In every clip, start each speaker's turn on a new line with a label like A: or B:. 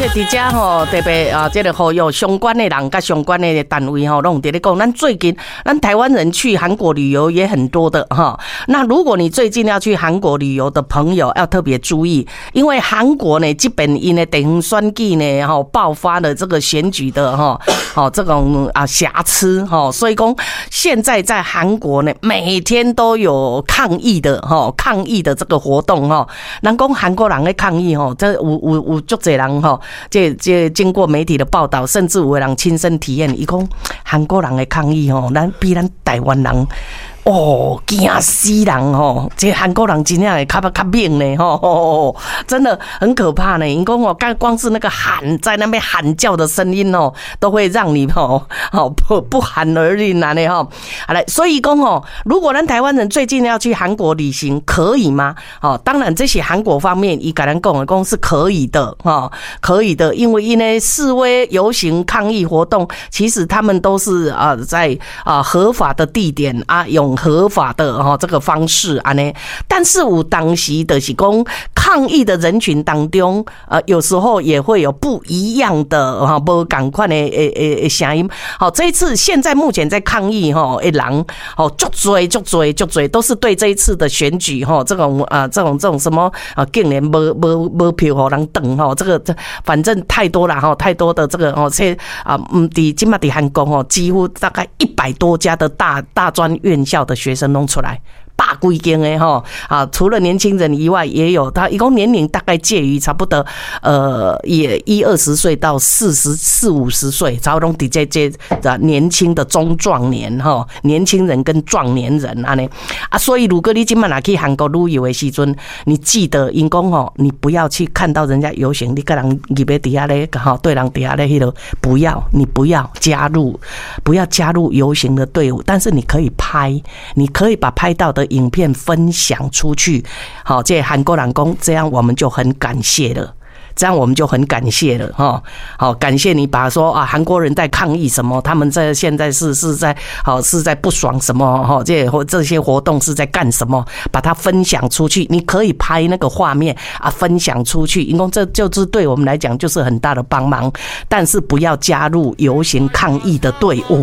A: 伫遮吼，特别这个呼吁相关的人甲相关的单位吼，拢伫咧讲，咱最近咱台湾人去韩国旅游也很多的哈。那如果你最近要去韩国旅游的朋友，要特别注意，因为韩国呢，这边因的地方选举呢，吼爆发了这个选举的这种瑕疵所以讲现在在韩国呢，每天都有抗议的这个活动人讲韩国人的抗议这有足侪人这经过媒体的报道，甚至有的人亲身体验，伊讲韩国人的抗议咱比咱台湾人惊死人这韩国人真正会较猛呢真的很可怕呢。因讲光是那个喊在那边喊叫的声音都会让你不寒而栗啊呢好来，所以讲如果咱台湾人最近要去韩国旅行，可以吗？当然这些韩国方面伊跟咱讲是可以的可以的，因为示威游行抗议活动，其实他们都是在合法的地点用合法的这个方式但是有当时就是讲抗议的人群当中有时候也会有不一样的不同款的声音。这一次现在目前在抗议的人足多都是对这一次的选举这种什么竟然没票给人等这个反正太多了太多的这个现在韩国几乎大概100多家的大专院校的学生弄出来100几间的除了年轻人以外，也有他一共年龄大概介于差不多也20岁到40、50岁，差不多伫这年轻的中壮年年轻人跟壮年人所以如果你今晚去韩国旅游的时阵，你记得因讲你不要去看到人家游行，你跟人入去底下咧对人底下咧迄个你不要加入游行的队伍，但是你可以把拍到的影片分享出去，这韩国人说这样我们就很感谢了。感谢你把说韩国人在抗议什么，他们在现在是在不爽什么这些活动是在干什么，把它分享出去，你可以拍那个画面分享出去，因为这就是对我们来讲就是很大的帮忙，但是不要加入游行抗议的队伍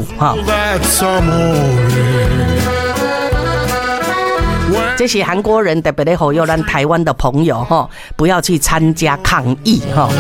A: 这些韩国人特别的呼吁咱台湾的朋友不要去参加抗议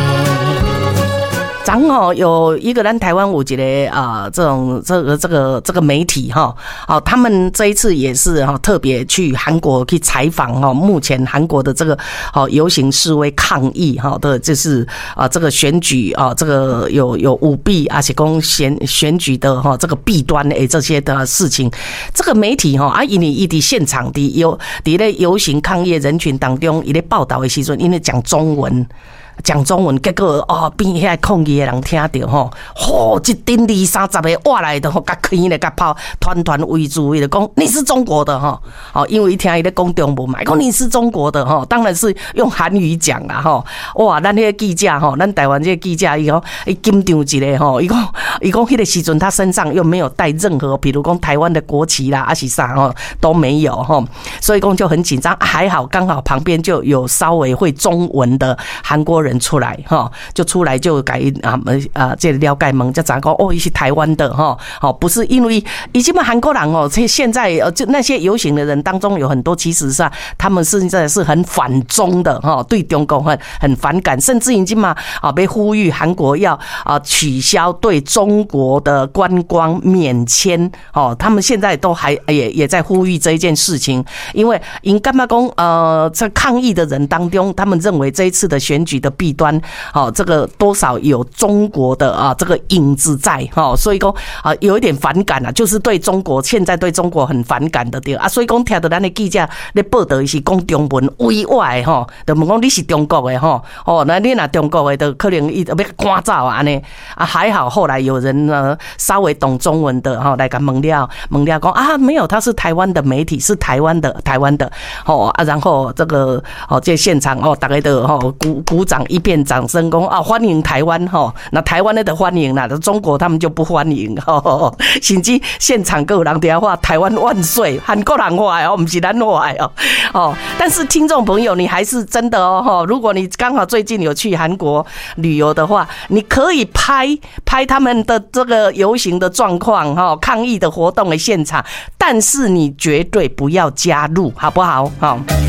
A: 有一个咱台湾有一个这个媒体他们这一次也是特别去韩国去采访目前韩国的这个游行示威抗议的就是这个选举这个有舞弊而且讲选举的这个弊端这些的事情，这个媒体因为伊伫现场伫咧游行抗议人群当中伊咧报道的时阵，因为讲中文，结果边遐抗议的人听到一顶20-30个挖来的甲开咧甲炮团围住伊就讲你是中国的因为伊听伊咧讲中文嘛，讲你是中国的当然是用韩语讲啦哇，咱迄个记者咱台湾这个记者伊讲伊紧张一个伊讲迄个时阵他身上又没有带任何比如讲台湾的国旗啦还是啥都没有所以讲就很紧张，还好刚好旁边就有稍微会中文的韩国人出来就出来就改这了解问才知讲伊是台湾的不是因为以前韩国人现在就那些游行的人当中有很多其实上他们现在是很反中的对中国很反感，甚至已经被呼吁韩国要取消对中国的观光免签他们现在都还也在呼吁这一件事情，因为因干嘛讲在抗议的人当中，他们认为这一次的选举的弊端这个多少有中国的这个影子在所以说有一点反感就是对中国现在对中国很反感的对所以说听到咱的记者咧报道是讲中文委外的就问讲你是中国的那你若中国的就可能要赶走安尼还好后来有人稍微懂中文的来甲问了讲没有，他是台湾的媒体，是台湾的然后这个这现场大家都鼓掌场一片掌声说啊，欢迎台湾哈，那台湾的欢迎啦，中国他们就不欢迎哈，甚至现场各有人在话台湾万岁，韩国人话哦，不是咱话哦。但是听众朋友，你还是真的哦，如果你刚好最近有去韩国旅游的话，你可以拍他们的这个游行的状况哈，抗议的活动的现场，但是你绝对不要加入，好不好？好。